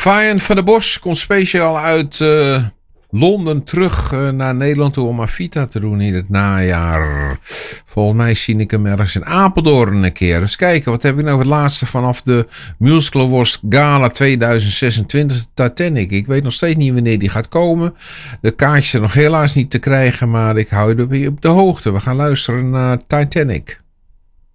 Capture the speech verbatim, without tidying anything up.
Vian van der Bos komt speciaal uit uh, Londen terug uh, naar Nederland toe om Avita te doen in het najaar. Volgens mij zie ik hem ergens in Apeldoorn een keer. Dus kijken, wat heb ik nou het laatste vanaf de Musical Awards Gala tweeduizend zesentwintig Titanic. Ik weet nog steeds niet wanneer die gaat komen. De kaartjes zijn nog helaas niet te krijgen, maar ik hou je op de hoogte. We gaan luisteren naar Titanic.